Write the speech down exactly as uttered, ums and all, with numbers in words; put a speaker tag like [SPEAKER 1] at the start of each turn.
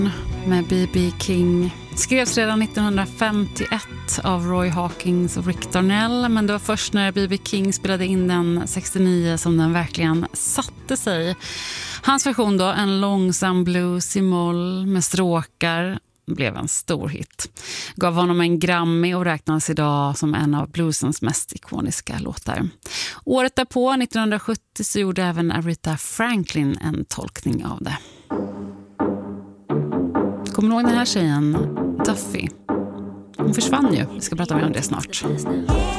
[SPEAKER 1] med B B King skrevs redan nittonhundrafemtioett av Roy Hawkins och Rick Darnell, men det var först när B B King spelade in den sextionio som den verkligen satte sig. Hans version då, en långsam blues i moll med stråkar, blev en stor hit. Gav honom en Grammy och räknas idag som en av bluesens mest ikoniska låtar. Året därpå, nittonhundrasjuttio, så gjorde även Aretha Franklin en tolkning av det. Kommer du ihåg den här tjejen, Duffy? Hon försvann ju, vi ska prata mer om det snart.